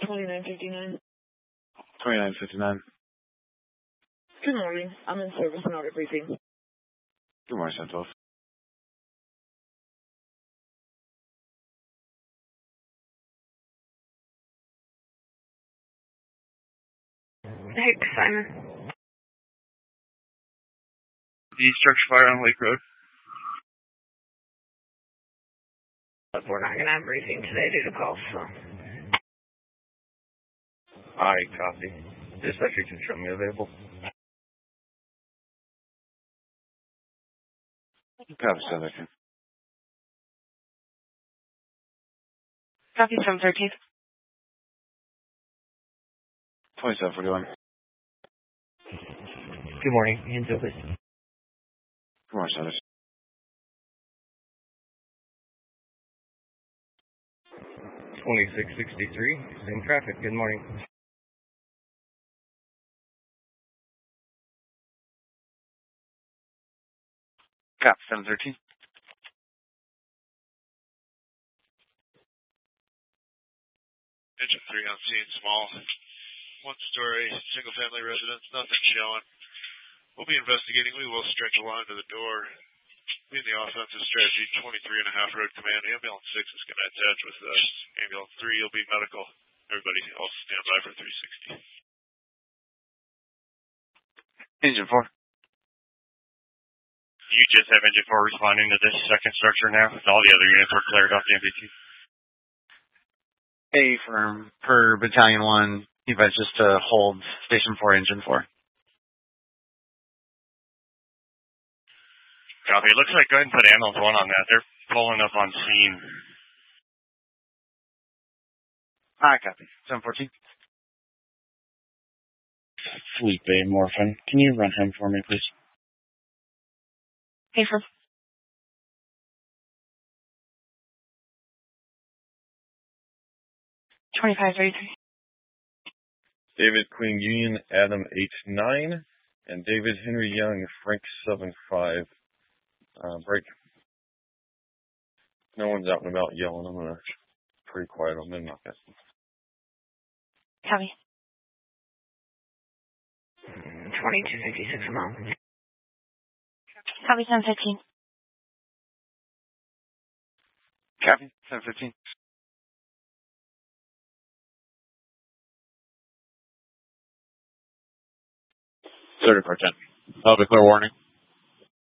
2959. 2959. Good morning. I'm in service and audit briefing. Good morning, Central. Hey, Simon. The structure fire on Lake Road. But we're not going to have a briefing today due to calls, so. Alright, copy. Dispatcher, can show me available. Copy, 713. Copy 713. 2741. Good morning. Hands up, please. Good morning, Central. 2663. Same traffic. Good morning. Copy, 713. Engine 3 on scene, small. One-story, single-family residence, nothing showing. We'll be investigating. We will stretch a line to the door. Be in the offensive strategy, 23.5 road command. Ambulance 6 is going to attach with us. Ambulance 3 will be medical. Everybody else stand by for 360. Engine 4. You just have Engine 4 responding to this second structure now. All the other units were cleared off the MPT. Affirm per Battalion 1. You guys just hold Station 4, Engine 4. Copy. It looks like go ahead and put ambulance 1 on that. They're pulling up on scene. Alright, copy. 714. Felipe Morphin. Can you run him for me, please? Affirm. David Queen Union, Adam H9, and David Henry Young, Frank 75. Break. No one's out and about yelling. I'm gonna pretty quiet on them. Copy. 2256 a mile. Copy 715. Copy, 715. Third Report 10. Public clear warning.